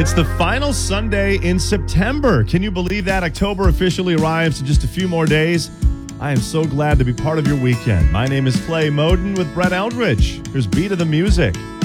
It's the final Sunday in September. Can you believe that? October officially arrives in just a few more days. I am so glad to be part of your weekend. My name is Clay Moden with Brett Eldridge. Here's Beat of the Music